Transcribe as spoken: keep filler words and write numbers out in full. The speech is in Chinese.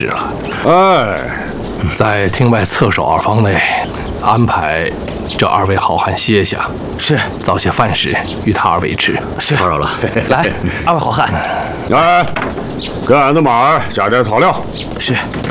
了。 哎， 在厅外侧手二房内安排这二位好汉歇下， 是造些饭食与他二位吃。 是， 打扰了。 来，二位好汉， 哎，给俺的马儿加点草料。 是。